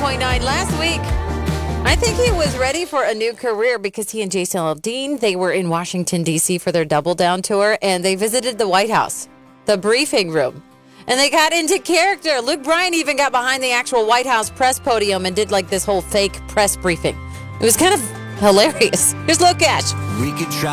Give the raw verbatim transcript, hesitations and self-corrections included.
point nine. Last week, I think he was ready for a new career because he and Jason Aldean, they were in Washington, D C for their Double Down tour, and they visited the White House, the briefing room, and they got into character. Luke Bryan even got behind the actual White House press podium and did like this whole fake press briefing. It was kind of hilarious. Here's Luke Cash. We could try